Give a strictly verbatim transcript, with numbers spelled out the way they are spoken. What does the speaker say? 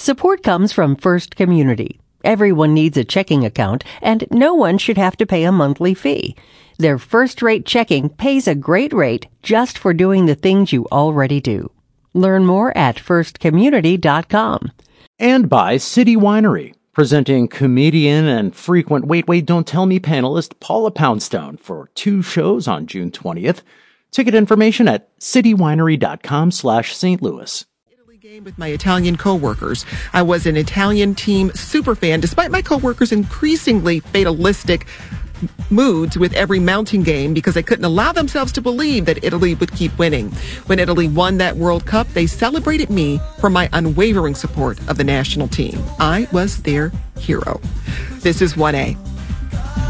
Support comes from First Community. Everyone needs a checking account, and no one should have to pay a monthly fee. Their first-rate checking pays a great rate just for doing the things you already do. Learn more at first community dot com. And by City Winery, presenting comedian and frequent Wait, Wait, Don't Tell Me panelist Paula Poundstone for two shows on June twentieth. Ticket information at citywinery.com slash Saint Louis. Game with my Italian coworkers. I was an Italian team superfan, despite my coworkers' increasingly fatalistic moods with every mountain game, because they couldn't allow themselves to believe that Italy would keep winning. When Italy won that World Cup, they celebrated me for my unwavering support of the national team. I was their hero. This is one A.